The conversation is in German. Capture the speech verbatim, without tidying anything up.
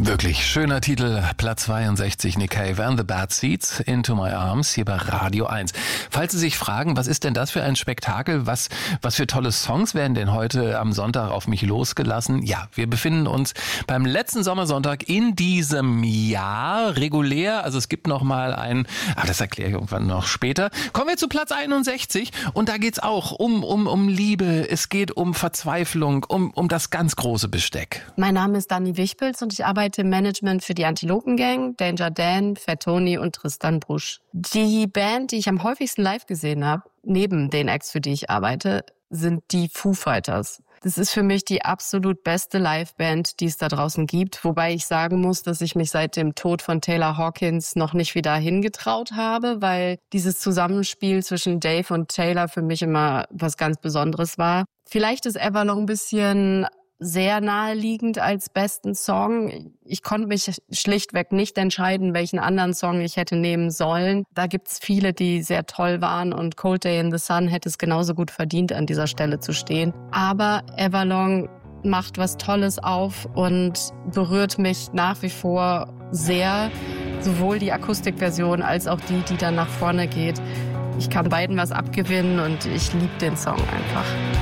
Wirklich schöner Titel, Platz zweiundsechzig, Nick Cave and the Bad Seeds, Into My Arms, hier bei Radio eins. Falls Sie sich fragen, was ist denn das für ein Spektakel, was, was für tolle Songs werden denn heute am Sonntag auf mich losgelassen? Ja, wir befinden uns beim letzten Sommersonntag in diesem Jahr regulär, also es gibt noch mal ein, ah, das erkläre ich irgendwann noch später. Kommen wir zu Platz einundsechzig und da geht's auch um, um, um Liebe, es geht um Verzweiflung, um, um das ganz große Besteck. Mein Name ist Dani Wichpels und ich arbeite im Management für die Antilopen Gang, Danger Dan, Fat Tony und Tristan Brusch. Die Band, die ich am häufigsten live gesehen habe, neben den Acts, für die ich arbeite, sind die Foo Fighters. Das ist für mich die absolut beste Liveband, die es da draußen gibt. Wobei ich sagen muss, dass ich mich seit dem Tod von Taylor Hawkins noch nicht wieder hingetraut habe, weil dieses Zusammenspiel zwischen Dave und Taylor für mich immer was ganz Besonderes war. Vielleicht ist Everlong ein bisschen sehr naheliegend als besten Song. Ich konnte mich schlichtweg nicht entscheiden, welchen anderen Song ich hätte nehmen sollen. Da gibt's viele, die sehr toll waren und Cold Day in the Sun hätte es genauso gut verdient, an dieser Stelle zu stehen. Aber Everlong macht was Tolles auf und berührt mich nach wie vor sehr. Sowohl die Akustikversion als auch die, die dann nach vorne geht. Ich kann beiden was abgewinnen und ich liebe den Song einfach.